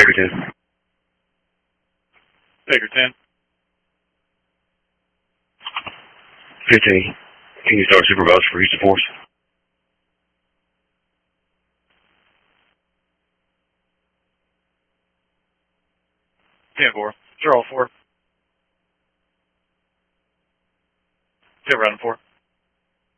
Baker 10. Baker 10. 15. Can you start supervisor for Houston Force? 10-4. They're all 4. Still running 4.